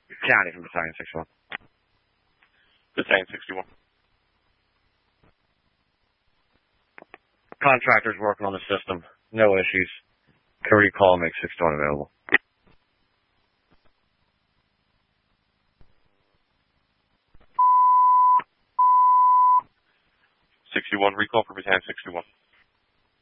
County from Battalion 61. Battalion 61. Contractors working on the system. No issues. Can recall and make 61 available. 61, recall for Battalion 61.